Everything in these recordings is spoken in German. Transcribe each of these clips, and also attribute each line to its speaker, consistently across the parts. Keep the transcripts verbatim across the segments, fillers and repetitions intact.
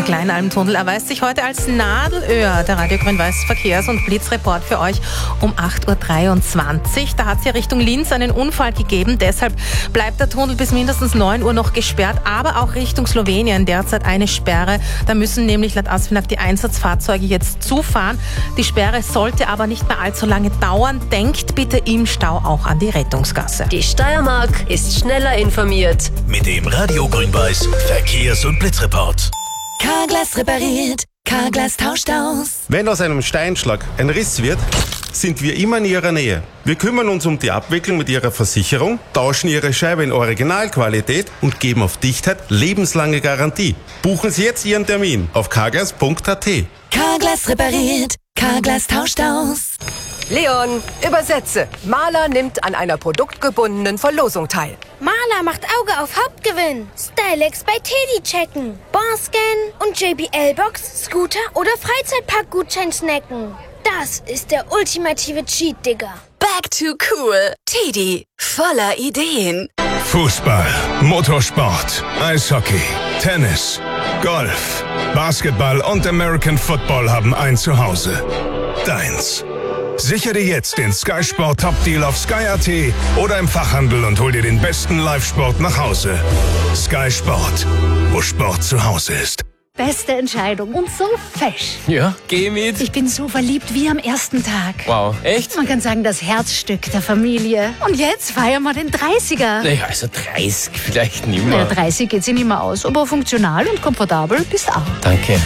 Speaker 1: Kleinalmtunnel erweist sich heute als Nadelöhr. Der Radio Grün-Weiß Verkehrs- und Blitzreport für euch um acht Uhr dreiundzwanzig. Da hat es ja Richtung Linz einen Unfall gegeben. Deshalb bleibt der Tunnel bis mindestens neun Uhr noch gesperrt. Aber auch Richtung Slowenien derzeit eine Sperre. Da müssen nämlich laut ASFINAG die Einsatzfahrzeuge jetzt zufahren. Die Sperre sollte aber nicht mehr allzu lange dauern. Denkt bitte im Stau auch an die Rettungsgasse.
Speaker 2: Die Steiermark ist schneller informiert.
Speaker 3: Mit dem Radio Grün-Weiß Verkehrs- und Blitzreport.
Speaker 4: Carglass repariert, Carglass tauscht aus.
Speaker 5: Wenn aus einem Steinschlag ein Riss wird, sind wir immer in Ihrer Nähe. Wir kümmern uns um die Abwicklung mit Ihrer Versicherung, tauschen Ihre Scheibe in Originalqualität und geben auf Dichtheit lebenslange Garantie. Buchen Sie jetzt Ihren Termin auf carglass punkt a t.
Speaker 4: Carglass repariert, Carglass tauscht aus.
Speaker 6: Leon, übersetze. Maler nimmt an einer produktgebundenen Verlosung teil.
Speaker 7: Maler macht Auge auf Hauptgewinn. Stylex bei Teddy checken. Barscan und J B L-Box, Scooter oder Freizeitpark-Gutschein snacken. Das ist der ultimative Cheat, Digga.
Speaker 4: Back to cool. Teddy, voller Ideen.
Speaker 8: Fußball, Motorsport, Eishockey, Tennis, Golf, Basketball und American Football haben ein Zuhause. Deins. Sichere jetzt den Sky Sport Top Deal auf Sky Punkt a t oder im Fachhandel und hol dir den besten Live-Sport nach Hause. Sky Sport, wo Sport zu Hause ist.
Speaker 9: Beste Entscheidung und so fesch.
Speaker 10: Ja, geh mit.
Speaker 9: Ich bin so verliebt wie am ersten Tag.
Speaker 10: Wow, echt?
Speaker 9: Man kann sagen, das Herzstück der Familie. Und jetzt feiern wir den dreißiger.
Speaker 10: Naja, also dreißig vielleicht nicht mehr.
Speaker 9: Ja, dreißig geht sich nicht mehr aus, aber funktional und komfortabel bist auch.
Speaker 10: Danke.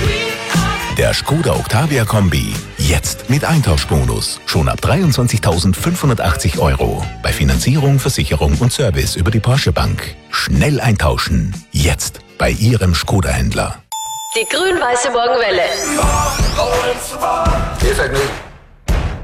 Speaker 3: Der Skoda Octavia Kombi. Jetzt mit Eintauschbonus. Schon ab dreiundzwanzigtausendfünfhundertachtzig Euro. Bei Finanzierung, Versicherung und Service über die Porsche Bank. Schnell eintauschen. Jetzt bei Ihrem Skoda-Händler.
Speaker 2: Die grün-weiße Morgenwelle.
Speaker 11: Viel Vergnügen.